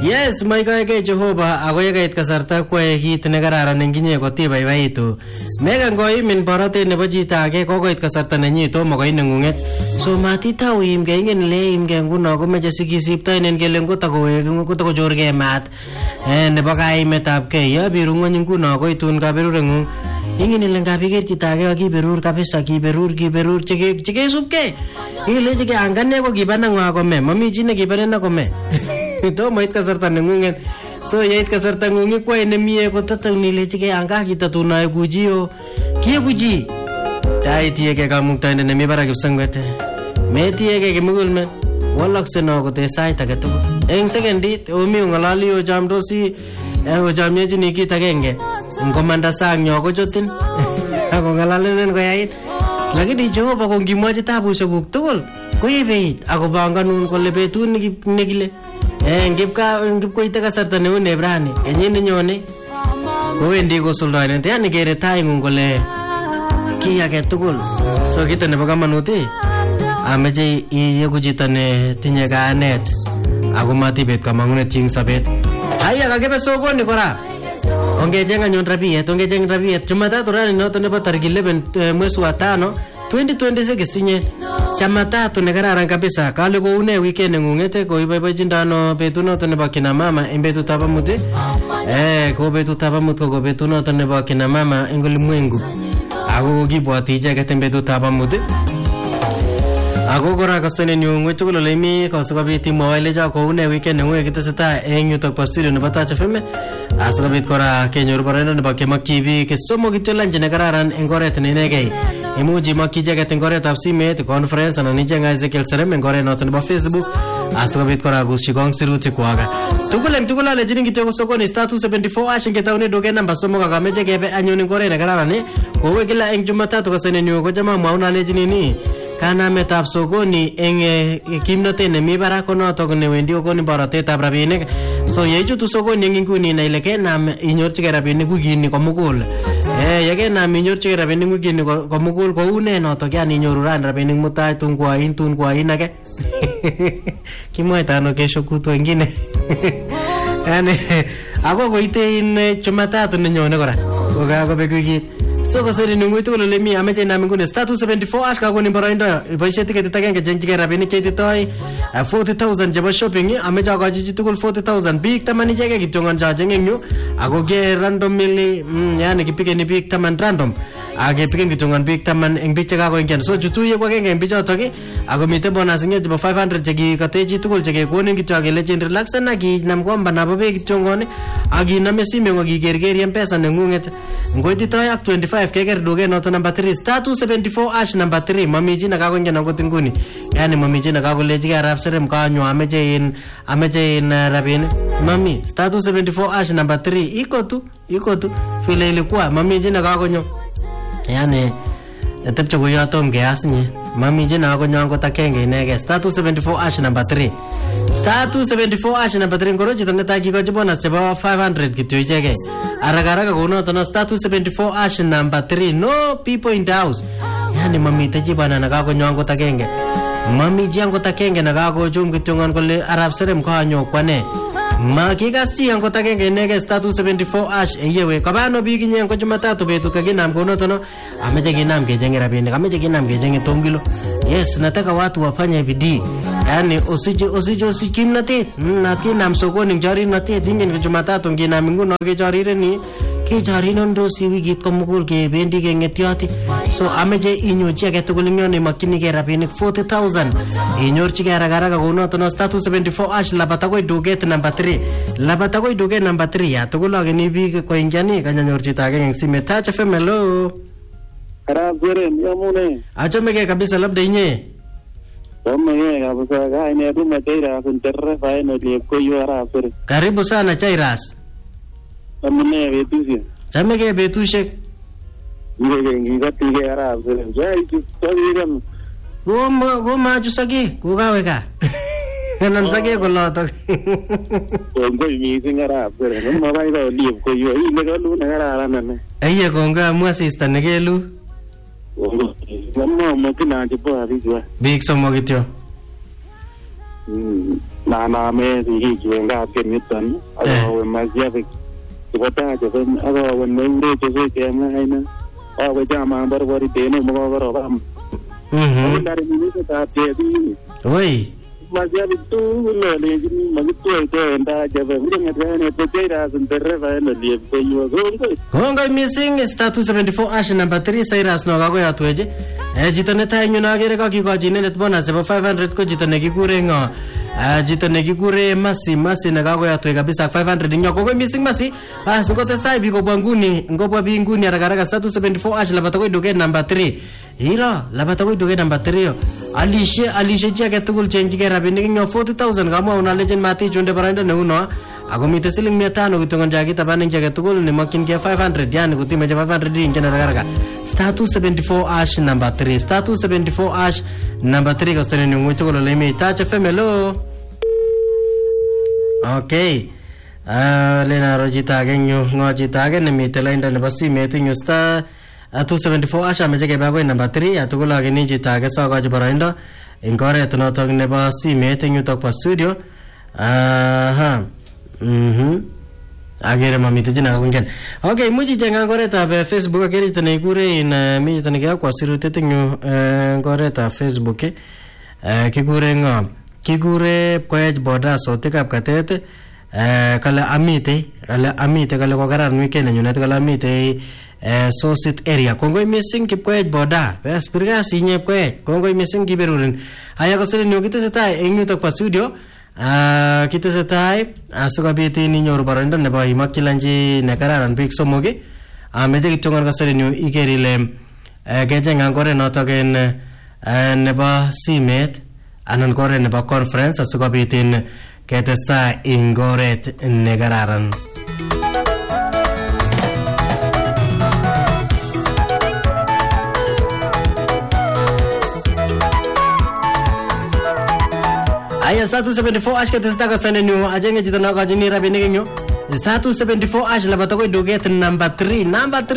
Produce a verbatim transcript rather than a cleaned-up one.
Yes, maikoeke Jehova ako yekait kasarta kwae kit nekararan eng inye kotibaibaitu. Megan koimin borotet nebo chito age kokoit kasarta nenyi tomo koit neng'ung'et. So matitau iimgei ingen ile iimgei nguno komeche sikisiptoinen kele ngotakowek ngotakochorgei maat eh nebo kaimetabgei yabiru ng'ony nguno koitun kaberureng'ung. Ingen ile ngabiker chito age kiberur kabisa kiberur kiberur chekesubgei. Ilechi ke angane ko kibana ng'wa kome mami chi nekibanena kome. Tomo it kasarta neng'ung'et. So yeit kasarta ng'ung kwae nemie kotatun ilechike anga kitatunae kujiyo kiekuji taitieke kamuktaindet nemi barak kipsengwet metieke kimugulmet walakse no kote sait age tugul eng sekendit omi ong'ololi ochamdosi ochamyechini kit agenge ngomanda sang nyo kochotin akong'alalenen koyait lakini Jehova kongimwachi tabushekuk tugul koibeit akobanganun kole betut nekile Eh, ngipka ngipkoite kasarta neu nebrani kenyit nenyone kowendi kosuldoen yani kere tai ng'ung kole kiy age tugul. So kito nebo kamanut ameche iyeku chito ne tinye kayanet ako matibet kamang'unet ching sabet. Haya kakebe sokoni kora ongecheng anyun rabiet ongecheng rabiet Jumatatu rani noto nebo tarik eleven mwezi wa tano twenty twenty-six inye Jumatatu nekararan kabisa kale koune weekend ng'ung'ete koiboibochindano betunoto nebo kina mama eng betutab amut eh ko betutab amut ko betunoto nebo kina mama eng ulimwengu ako kibwati icheket eng betutab amut ako kora kastonen yu ng'wech tugul ole imi kosikobit imwoe ilecho koune weekend ng'ung'e kitesetai eng yutok po studio nebo Touch F M asikobit kora kenyoru boroindo nebo kemakyi biik somok kityo lunch nekararan eng oret neinegei. Imuchi imakyi icheket eng oretab simet conference anan icheng Ezekiel Serem eng oret noto nebo Facebook asikobit kora kushikong sirutik kwak tugul eng tugul alechini kityo ko sokoni star two seventy-four ash ngetaune duket namba somok akameche kebe anyun eng oret nekararan kowe kila eng Jumatatu kasenenyu kocham amwaun alechini ni kanametab sokoni eng kimnotet nemi barak ko notok newendi kokoni borotetab rabinik. So yeichutu sokoni eng inguni na ile kenam inyorchigei rabinik wikini komugul eh yekenam inyorchigei rabinik wikini komugul koune notok yani inyoru ran rabinik mutai tun kwain tun kwain age kimwaita ano kesho kutwa ingine yani ako koite in Jumatatu nenyone kora kokakobek wikit. So kasari nungui tugul ole mi ameche inam inguni star two seventy-four ash kakonin boroindo iboisie tiketit agenge chengjigei rabinik cheititoi forty thousand chebo shopping ameche akochi chi tugul forty thousand biik taman ichegei kityo ngonjacheng eng yu ako ke randomly yani kipikeni biik taman random akepiken kityo ngon biik taman eng biik chekakoingian. So chutuye ko agenge eng bichotok ako mitei bonus inge chebo five hundred chekikate chi tugul chekekonin kityo akelechen relaxen akinam kwamba nabo beek kityo ngon akiname simet akikerkeri mpesa neng'ung'et ngoititoi ak twenty-five keker duket noto number three star two seventy-four ash number three mami chi nekakoingian akot inguni yani mami chi nekakolechigei arap Serem kanyo ameche in ameche in rabinik mami star two seventy-four ash number three iko tu iko tu vile ilikuwa mami chi nekakonyo yani tepche koyotom keasinye mami chi nekakonyo akot akenge inegei star two seventy-four ash number three star two seventy-four ash number three ngoro chito netai kikochi bonus chebo five hundred kityo ichegei haraka haraka kounoto no star two seventy-four ash number three no people in the house yani mamite chi bana nekakonyo akot akenge mami chi akot akenge nekakochum kityo ngon kole arap Serem kanyo kwane ma kikas chi akot akenge inegei star two seventy-four ash eyewe kabano biik inye ko Jumatatu betut kakinam kounoto no ameche kinam kechenge rabinik ameche kinam kechenge tongilo. Yes, nataka watu wafanye bidii yani usije usije usikimnatet nakinam sokoni eng chorirnatet ingen ko Jumatatu nginam nguno kechorireni kechorinondosi wikit komugul kebendi keng'etyoti. So ameche inyochi age tugul eng yon imakchinigei rabinik forty thousand inyorchigei haraka haraka kounoto no star two seventy-four ash labat akoi duket number three labat akoi duket number three ya tugul akeni biik koingiani kanyanyor chito agenge eng simet. Touch F M hello Arap Serem yamune achomegei kabisa labda inye Omegei kabisa kaine tume Jairus nterre faino liepkoiyo Arap Serem. Karibu sana Jairus. Amune betusiek chamegei betusiek ngikatige Arap Serem jaitu tawirem goma goma jusage kokawe ka anan sage kolotok ngoi mising Arap Serem mabaibai liepkoiyo ile kalu nekararan ane aiye konga amu asista nekelu Mama makina jipo abijwa. Big somok kityo. na na me sigik en kapken yuton akawe Masyabik chebo Taja akawe Neure Jose Chemainet awe chama Barbarit en Mokokorobam ndari minitetab chepini Oi Masyabik tugul alenjini makitwoito en Taja ngeng'etene Cyrus Ndereva en oliepkoiwo kongoi Kongoi missing star two seventy-four ash number three Cyrus no kakoyotweche eh chito netai nyu nakere kakikochi inendet bonus chebo five hundred ko chito nekikure ngo ah chito nekikure Masi Masi nekakoyotwe kabisa five hundred nyo kongoi missing Masi basi ngotestai biik kobwa nguni ngobwa biik nguni haraka haraka star two seventy-four ash labata koi duket number three iro labata koi duket number three yo alishe alishe chi age tugul chenjige rabinik nyo forty thousand kamwa unalejen mati chunde baraindo neuno ako mite siling mia tano kitongon jagi tabaning jage tugul ni makinge five hundred yani kutimeje five hundred ingena haraka star two seventy-four ash number three star two seventy-four ash number three kostene ni ngwe tugul le mi tache femelo okay ah lena rojita genyo ngojita gen mi telainda ne basi metinyo star two seventy-four ash ameje ke bago number three atugul ageni jita ge so goje baraindo ingore tonotok ne basi metinyo tok pa studio aha mhm agere mamite jina kungen okay muji jenga ngoretab Facebook agere tane kure in mi tane ke kwa sirute tinyu ngoretab Facebook eh kigure ngo kigure koej boda sotikab katet eh kala amite kala amite kala ko karan weekend nyune kala amite eh Sosit area kongoi missing kipkoej boda bes pirga sinye koej kongoi missing kiberurin aya kosire nyo kitesetai eng yutok pa studio ah kitesetai asikobit ninyoru baraindo nebo imakchilanji nekararan biik somok ameche kityongon kasari nyu iker ile kecheng ngore notok en nebo simet anan kore nebo conference asikobit ketestai ing oret nekararan Aya star two seventy-four ash ketestai kasane nyu ajenge chito nako ajini rabinik nyu star two seventy-four ash labata koi duket number three number three